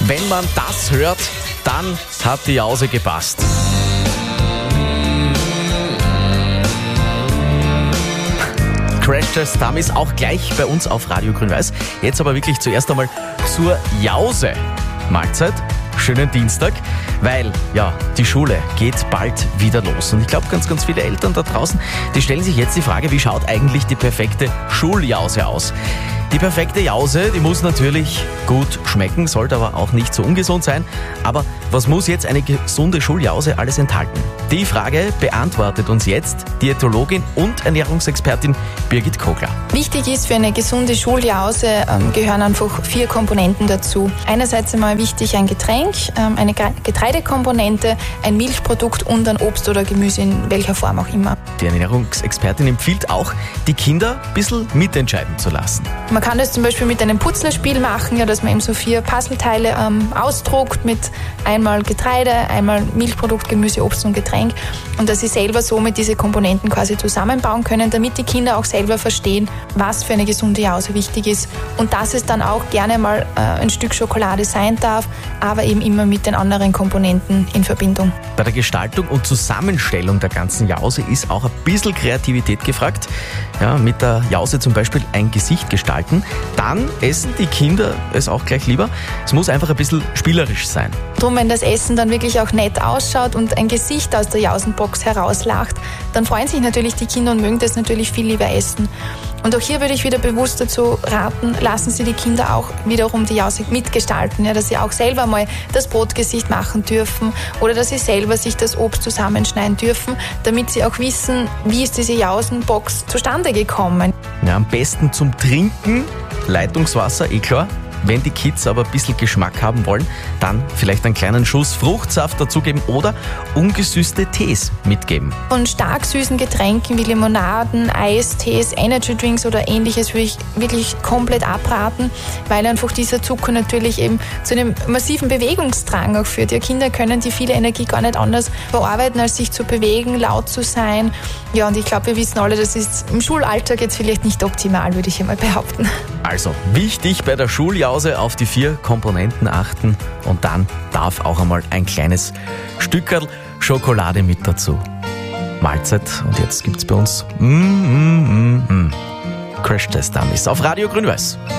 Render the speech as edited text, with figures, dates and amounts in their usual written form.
Wenn man das hört, dann hat die Jause gepasst. Crash Test Dummies auch gleich bei uns auf Radio Grün-Weiß. Jetzt aber wirklich zuerst einmal zur Jause. Mahlzeit, schönen Dienstag, weil ja, die Schule geht bald wieder los. Und ich glaube, ganz viele Eltern da draußen, die stellen sich jetzt die Frage, wie schaut eigentlich die perfekte Schuljause aus? Die perfekte Jause, die muss natürlich gut schmecken, sollte aber auch nicht so ungesund sein. Aber was muss jetzt eine gesunde Schuljause alles enthalten? Die Frage beantwortet uns jetzt Diätologin und Ernährungsexpertin Birgit Kogler. Wichtig ist für eine gesunde Schuljause, gehören einfach 4 Komponenten dazu. Einerseits einmal wichtig ein Getränk, eine Getreidekomponente, ein Milchprodukt und ein Obst oder Gemüse in welcher Form auch immer. Die Ernährungsexpertin empfiehlt auch, die Kinder ein bisschen mitentscheiden zu lassen. Man kann das zum Beispiel mit einem Puzzlespiel machen, ja, dass man eben so 4 Puzzleteile ausdruckt mit einmal Getreide, einmal Milchprodukt, Gemüse, Obst und Getränk und dass sie selber somit diese Komponenten quasi zusammenbauen können, damit die Kinder auch selber verstehen, was für eine gesunde Jause wichtig ist und dass es dann auch gerne mal ein Stück Schokolade sein darf, aber eben immer mit den anderen Komponenten in Verbindung. Bei der Gestaltung und Zusammenstellung der ganzen Jause ist auch ein bisschen Kreativität gefragt. Ja, mit der Jause zum Beispiel ein Gesicht gestalten. Dann essen die Kinder es auch gleich lieber. Es muss einfach ein bisschen spielerisch sein. Drum, wenn das Essen dann wirklich auch nett ausschaut und ein Gesicht aus der Jausenbox herauslacht, dann freuen sich natürlich die Kinder und mögen das natürlich viel lieber essen. Und auch hier würde ich wieder bewusst dazu raten, lassen Sie die Kinder auch wiederum die Jause mitgestalten, ja, dass sie auch selber mal das Brotgesicht machen dürfen oder dass sie selber sich das Obst zusammenschneiden dürfen, damit sie auch wissen, wie ist diese Jausenbox zustande gekommen. Ja, am besten zum Trinken, Leitungswasser, eh klar. Wenn die Kids aber ein bisschen Geschmack haben wollen, dann vielleicht einen kleinen Schuss Fruchtsaft dazugeben oder ungesüßte Tees mitgeben. Von stark süßen Getränken wie Limonaden, Eistees, Energydrinks oder ähnliches würde ich wirklich komplett abraten, weil einfach dieser Zucker natürlich eben zu einem massiven Bewegungsdrang auch führt. Ja, Kinder können die viele Energie gar nicht anders verarbeiten, als sich zu bewegen, laut zu sein. Ja, und ich glaube, wir wissen alle, das ist im Schulalltag jetzt vielleicht nicht optimal, würde ich einmal behaupten. Also, wichtig bei der Schuljause auf die 4 Komponenten achten und dann darf auch einmal ein kleines Stückerl Schokolade mit dazu. Mahlzeit und jetzt gibt's bei uns Crash Test Dummies auf Radio Grün-Weiß.